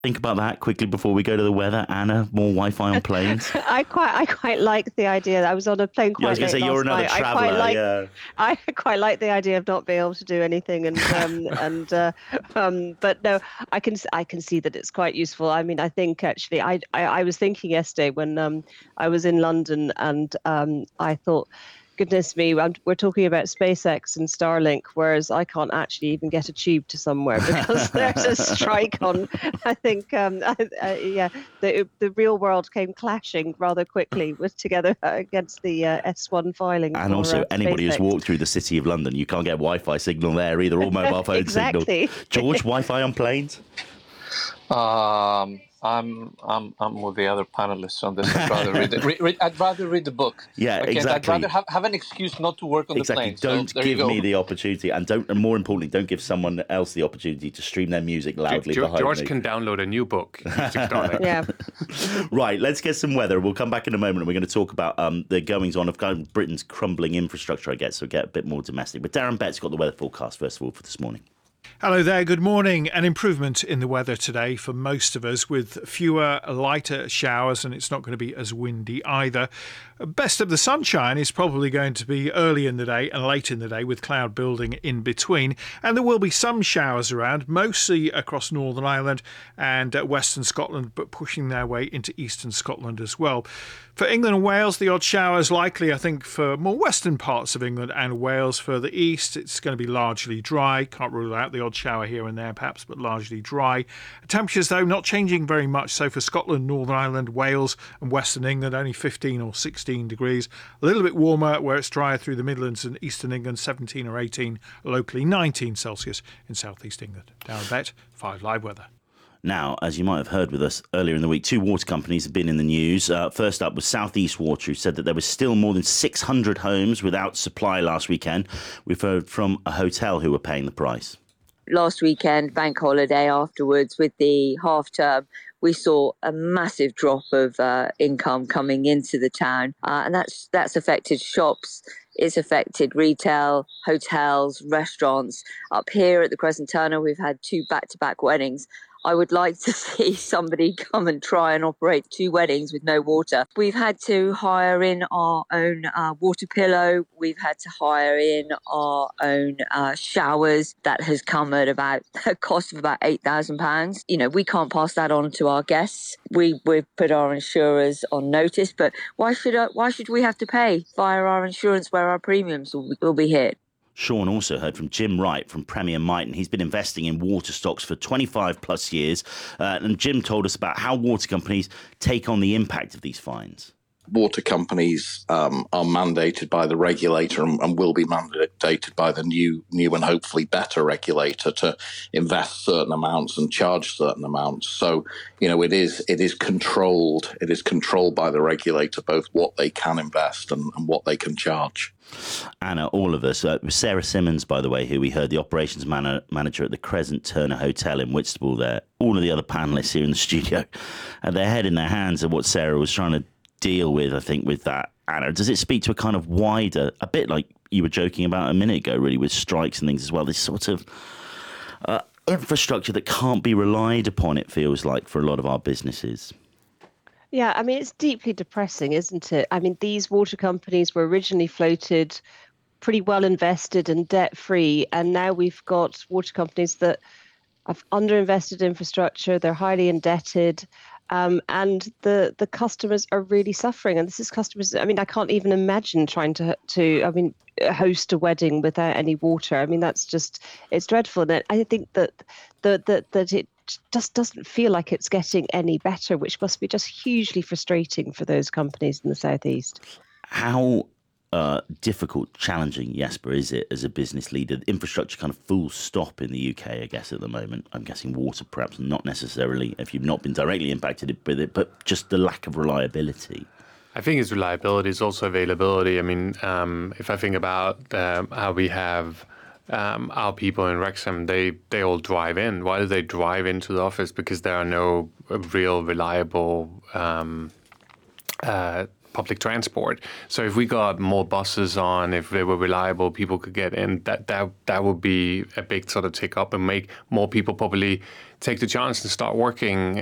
Think about that quickly before we go to the weather. Anna, more Wi-Fi on planes. I quite like the idea. I was on a plane Yeah, I was quite going to late say, you're last another night. traveller, yeah. I quite like the idea of not being able to do anything, but no, I can see that it's quite useful. I mean, I think actually, I was thinking yesterday when I was in London, and I thought, goodness me, we're talking about SpaceX and Starlink, whereas I can't actually even get a tube to somewhere because there's a strike on. I think, yeah, the real world came clashing rather quickly with together against the S1 filing And for also, anybody who's SpaceX. walked through the city of London, you can't get Wi-Fi signal there either, or mobile phone signal. Exactly. George, Wi-Fi on planes? I'm with the other panelists on this. I'd rather read the book. Yeah, Okay, exactly. I'd rather have an excuse not to work on the plane. Don't So there you give go. me the opportunity, and more importantly, don't give someone else the opportunity to stream their music loudly behind George me. can download a new book. Yeah. Right, let's get some weather. We'll come back in a moment, and we're going to talk about the goings-on of kind of Britain's crumbling infrastructure, I guess, so get a bit more domestic. But Darren Bett's got the weather forecast, first of all, for this morning. Hello there, good morning. An improvement in the weather today for most of us, with fewer lighter showers, and it's not going to be as windy either. Best of the sunshine is probably going to be early in the day and late in the day, with cloud building in between, and there will be some showers around, mostly across Northern Ireland and Western Scotland, but pushing their way into Eastern Scotland as well. For England and Wales, the odd showers likely, I think, for more western parts of England and Wales. Further east, it's going to be largely dry. Can't rule out the odd shower here and there, perhaps, but largely dry. Temperatures, though, not changing very much. So for Scotland, Northern Ireland, Wales and Western England, only 15 or 16 degrees. A little bit warmer where it's drier through the Midlands and Eastern England, 17 or 18, locally 19 Celsius in South East England. Darren Bett, 5 Live Weather. Now, as you might have heard with us earlier in the week, 2 water companies have been in the news. First up was South East Water, who said that there was still more than 600 homes without supply last weekend. We've heard from a hotel who were paying the price. Last weekend, bank holiday afterwards, with the half term, we saw a massive drop of income coming into the town, and that's affected shops. It's affected retail, hotels, restaurants. Up here at the Crescent Turner, we've had 2 back-to-back weddings. I would like to see somebody come and try and operate 2 weddings with no water. We've had to hire in our own water pillow. We've had to hire in our own showers. That has come at about a cost of about £8,000. You know, we can't pass that on to our guests. We've put our insurers on notice, but why should we have to pay via our insurance where our premiums will be hit? Sean also heard from Jim Wright from Premier Miton. He's been investing in water stocks for 25 plus years. And Jim told us about how water companies take on the impact of these fines. Water companies are mandated by the regulator and will be mandated by the new and hopefully better regulator to invest certain amounts and charge certain amounts. So, you know, it is controlled. It is controlled by the regulator, both what they can invest and what they can charge. Anna, all of us. Sarah Simmons, by the way, who we heard, the operations manager at the Crescent Turner Hotel in Whitstable there. All of the other panellists here in the studio had their head in their hands at what Sarah was trying to deal with, I think, with that. Anna, does it speak to a kind of wider, a bit like you were joking about a minute ago, really, with strikes and things as well, this sort of infrastructure that can't be relied upon, it feels like, for a lot of our businesses? Yeah, I mean, it's deeply depressing, isn't it? I mean, these water companies were originally floated pretty well invested and debt-free, and now we've got water companies that have underinvested infrastructure, they're highly indebted, and the customers are really suffering. And this is customers, I mean, I can't even imagine trying to host a wedding without any water. I mean, that's just, it's dreadful. And I think that it just doesn't feel like it's getting any better, which must be just hugely frustrating for those companies in the southeast. How difficult, challenging, Jesper, is it as a business leader? Infrastructure kind of full stop in the UK, I guess, at the moment. I'm guessing water, perhaps not necessarily, if you've not been directly impacted with it, but just the lack of reliability. I think it's reliability, it's also availability. I mean, if I think about how we have our people in Wrexham, they all drive in. Why do they drive into the office? Because there are no real reliable public transport. So if we got more buses on, if they were reliable, people could get in, that would be a big sort of tick up and make more people probably take the chance and start working